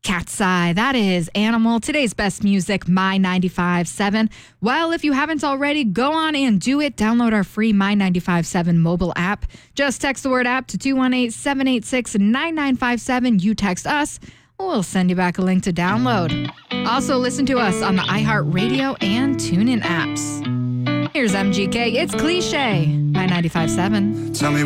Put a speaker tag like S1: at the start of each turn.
S1: Cat's Eye, that is Animal. Today's best music, My 95.7. Well, if you haven't already, go on and do it. Download our free My 95.7 mobile app. Just text the word app to 218-786-9957. You text us, we'll send you back a link to download. Also, listen to us on the iHeartRadio and TuneIn apps. Here's MGK. It's Cliche, My 95.7.
S2: Tell me